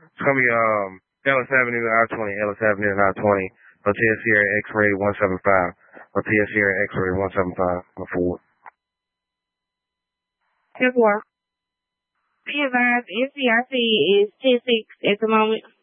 It's gonna be Ellis Avenue I-20, Ellis Avenue I-20, Hotel Sierra X-Ray 175, Hotel Sierra X-Ray 175, forward. 10-4. Be advised, NCIC is 10-6 at the moment.